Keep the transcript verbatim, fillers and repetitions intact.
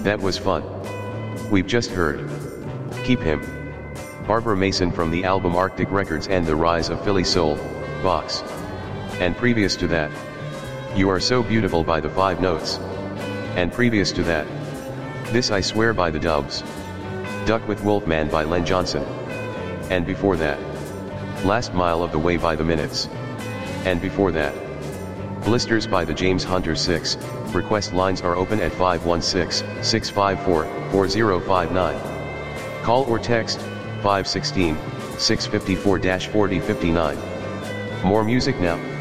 That was fun. We've just heard Keep Him. Barbara Mason from the album Arctic Records and the Rise of Philly Soul, Vox. And previous to that, You Are So Beautiful by the Five Notes. And previous to that, This I Swear by the Dubs. Duck with Wolfman by Len Johnson. And before that, Last Mile of the Way by the Minutes. And before that, Blisters by the James Hunter six. Request lines are open at five one six, six five four, four zero five nine. Call or text five one six, six five four, four zero five nine. More music now.